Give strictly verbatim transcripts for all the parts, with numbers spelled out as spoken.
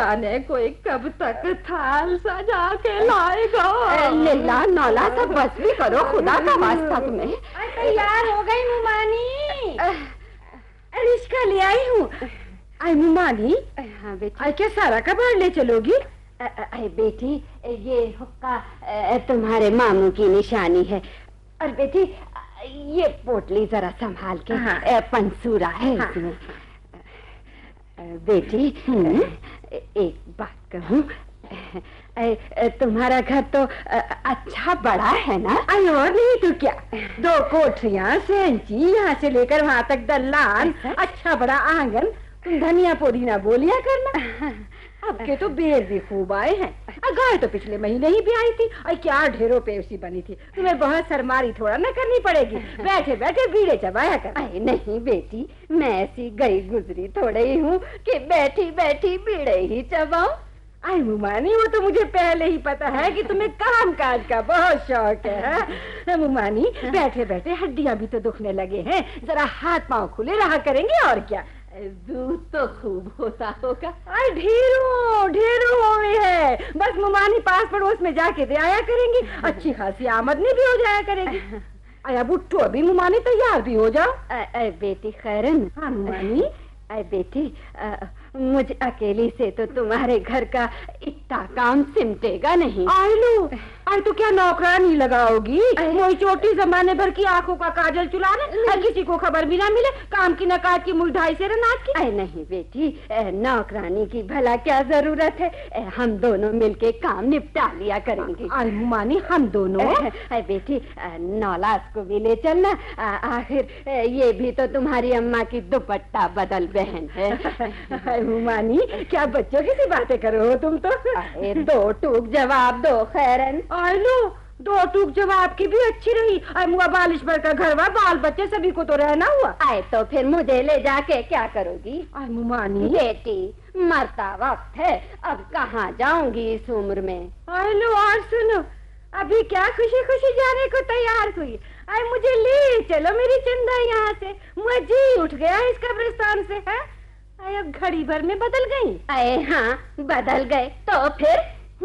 जाने कोई कब तक थाल सजा के लाएगा। लिल्ला नौला सब बस भी करो, खुदा का वास्ता तुम्हें। तैयार हो गई मुमानी, रिश्का ले आई हूँ। आई मुमानी, हाँ बेटी। आई क्या सारा का बाहर ले चलोगी? अरे बेटी, ये हुक्का तुम्हारे मामू की निशानी है। और बेटी ये पोटली जरा संभाल के। हाँ। पंसूरा है हाँ। इसमें। बेटी एक बात कहूँ, तुम्हारा घर तो अच्छा बड़ा है ना? आई और नहीं तो क्या, दो कोठरियाँ, सेंची, यहाँ से लेकर वहाँ तक दल्लान, अच्छा बड़ा आंगन। तुम धनिया पुदीना बोलिया करना। अब के तो बेर भी खूब आए हैं। गाय तो पिछले महीने ही भी आई थी और क्या ढेरों पे उसी बनी थी। तुम्हें बहुत सरमारी थोड़ा ना करनी पड़ेगी, बैठे बैठे बीड़े चबाया कर। अरे नहीं बेटी, मैं ऐसी गई गुजरी थोड़े ही हूँ कि बैठी बैठी बीड़े ही चबाऊं। आई मुमानी, वो तो मुझे पहले ही पता है कि तुम्हें काम काज का बहुत शौक है। मुमानी बैठे बैठे हड्डियां भी तो दुखने लगे हैं, जरा हाथ पांव खुले रहा करेंगे और क्या। दूध तो खूब होता होगा। अरे ढेरों ढेरों हुए है, बस मुमानी पास पड़ोस में जाके दे आया करेंगी, अच्छी खासी आमदनी भी हो जाया करेगी। आया बुट्टू, अभी मुमानी तैयार भी हो जाओ। अरे बेटी खैरन। हाँ मुमानी। अरे बेटी, आ, मुझे अकेली से तो तुम्हारे घर का इतना काम सिमटेगा नहीं। आई लो, आई तो क्या नौकरानी लगाओगी? वही छोटी जमाने भर की आंखों का काजल चुलाने, किसी को खबर भी ना मिले, काम की नकात की मुलढाई से रनात की। अरे नहीं बेटी, नौकरानी की भला क्या जरूरत है, हम दोनों मिलके काम निपटा लिया करेंगे। अरे मुमानी, हम दोनों? अरे बेटी नौलास को भी ले चलना, आखिर ये भी तो तुम्हारी अम्मा की दुपट्टा बदल बहन है। मुमानी, क्या बच्चों की सी बातें करो हो तुम तो। अरे दो टूक जवाब दो खैरन। आई लो, दो टूक जवाब की भी अच्छी रही। आई मुआ बालिश भर का घर, बाल बच्चे सभी को तो रहना हुआ। आए तो फिर मुझे ले जाके क्या करोगी? आई मुमानी बेटी, मरता वक्त है, अब कहाँ जाऊंगी इस उम्र में। आई लो, और सुनो, अभी क्या खुशी खुशी जाने को तैयार हुई। आई मुझे ले चलो मेरी चंदा यहाँ से, मुझे जी उठ गया इस कब्रिस्तान से है। आई अब घड़ी भर में बदल गई। अरे हाँ बदल गए तो फिर?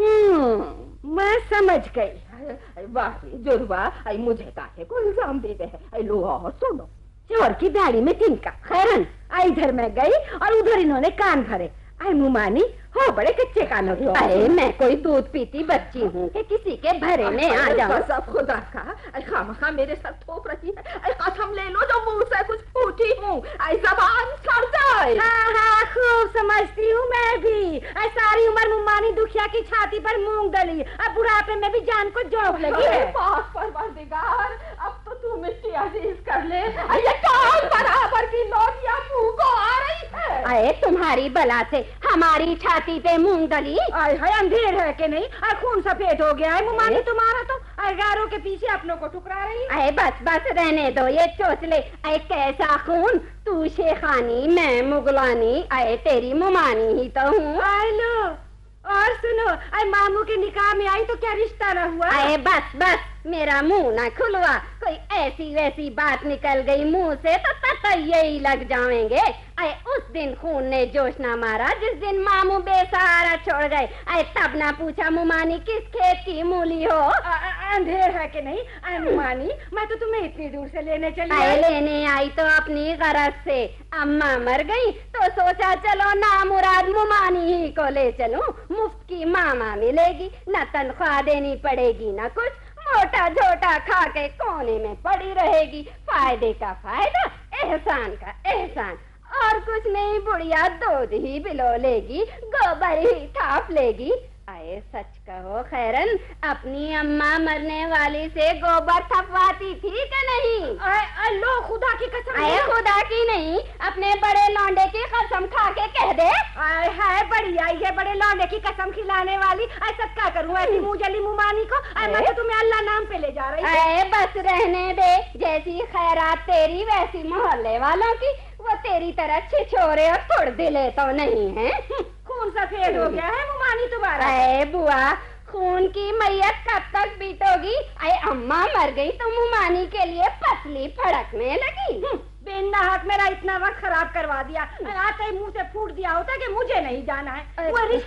हम्म मैं समझ गई। वाह जुड़वा, आई मुझे काहे को इल्जाम दे रहे हैं। लो और सुनो, चोर की दाढ़ी में तिनका। खैरन, आई इधर मैं गई और उधर इन्होंने कान भरे। आई मुमानी, हो बड़े कच्चे कानों की। अरे मैं कोई दूध पीती बच्ची हूँ कि किसी के भरे में आ जाऊँ? सब खुदा का, खामखा मेरे सर थोप रही है। कसम ले लो जो मुंह से कुछ फूटी हूँ, आई जबान सड़ जाए। हाँ हाँ खूब समझती हूँ मैं भी। आई सारी उम्र मुमानी दुखिया की छाती पर मूंग दली, अब बुढ़ापे में भी जान को जोक लगी है। पाक परवरदिगार, अब तो तू मिट्टी अजीज कर ले। ये चार बराबर की नौटियां मुंह को आ रही है। अरे तुम्हारी बला से हमारी छाती पे मूंग दली। आय हाय, अंधेर है कि नहीं? आ खून सफेद हो गया है मुमानी तुम्हारा तो। गारों के पीछे अपनों को ठुकरा रही है। अरे बस बस रहने दो ये चोचले। अरे कैसा खून, तू शेखानी मैं मुगलानी, अरे तेरी मुमानी ही तो हूँ। आय लो, और सुनो, अरे मामू के निकाह में आई तो क्या रिश्ता न हुआ? अरे बस बस, मेरा मुंह ना खुलवा, कोई ऐसी वैसी बात निकल गई मुंह से तो तत यही लग जाएंगे। अरे उस दिन खून ने जोश ना मारा जिस दिन मामू बेसहारा छोड़ गए। अरे तब ना पूछा मुमानी किस खेत की मूली हो। अंधेर है कि नहीं? अरे मुमानी, मैं तो तुम्हें इतनी दूर से लेने चली। अरे लेने आई तो अपनी गरज से, अम्मा मर गई तो सोचा चलो ना मुराद मुमानी ही को ले चलूं, मुफ्त की मामा मिलेगी, न तनख्वाह देनी पड़ेगी न कुछ, मोटा झोटा खा के कोने में पड़ी रहेगी, फायदे का फायदा, एहसान का एहसान, और कुछ नहीं, बुढ़िया दूध ही बिलो लेगी, गोबर ही थाप लेगी। अरे सच कहो खैरन, अपनी अम्मा मरने वाली से गोबर थपवाती थी कि नहीं? अरे लो खुदा की कसम। अरे खुदा की नहीं, अपने बड़े लौंडे की कसम खा के कह दे। अरे है बड़ी आई है बड़े लौंडे की कसम खिलाने वाली। ऐसा क्या करूँ ऐसी मुँह जली मुमानी को? अरे मैं तो तुम्हें अल्लाह नाम पे ले जा रही हूँ। अरे बस रहने दे, जैसी खैरात तेरी वैसी मोहल्ले वालों की, वो तेरी तरह छिछोरे और थोड़ दिले तो नहीं है। खून सफेद हो गया है मुमानी तुम्हारा। अरे बुआ, खून की मैयत कब तक बीतोगी? अरे अम्मा मर गई तो मुमानी के लिए पतली फड़कने लगी। बेना हक मेरा इतना वक्त खराब करवा दिया। आते ही मुंह से फूट दिया होता कि मुझे नहीं जाना है। वो